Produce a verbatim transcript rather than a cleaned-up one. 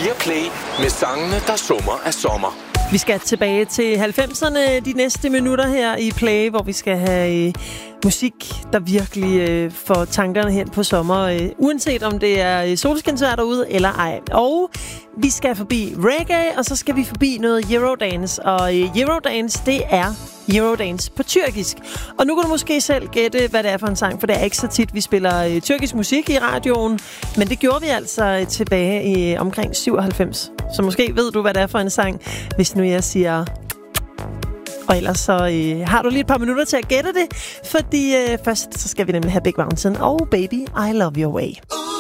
Viaplay med sangene, der summer af sommer. Vi skal tilbage til halvfemserne de næste minutter her i Play, hvor vi skal have øh, musik, der virkelig øh, får tankerne hen på sommer, øh, uanset om det er øh, solskinsvejr derude eller ej. Og vi skal forbi reggae, og så skal vi forbi noget Eurodance. Og øh, Eurodance, det er Eurodance på tyrkisk. Og nu kan du måske selv gætte, hvad det er for en sang, for det er ikke så tit, vi spiller øh, tyrkisk musik i radioen. Men det gjorde vi altså tilbage i øh, omkring syvoghalvfems. Så måske ved du, hvad det er for en sang, hvis nu jeg siger... Og ellers så øh, har du lige et par minutter til at gætte det, fordi øh, først så skal vi nemlig have Big Mountain og Baby, I Love Your Way.